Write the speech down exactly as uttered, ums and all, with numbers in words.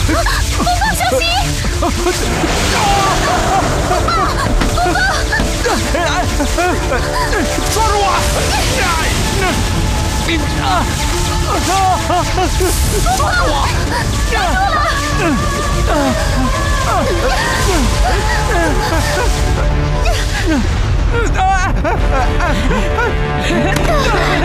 伯伯，小心！伯伯，伯伯， 抓住我！抓住我！ 抓住了！